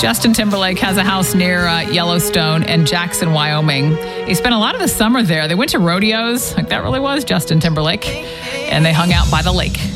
Justin Timberlake has a house near Yellowstone and Jackson, Wyoming. He spent a lot of the summer there. They went to rodeos. Like, that really was Justin Timberlake. And they hung out by the lake.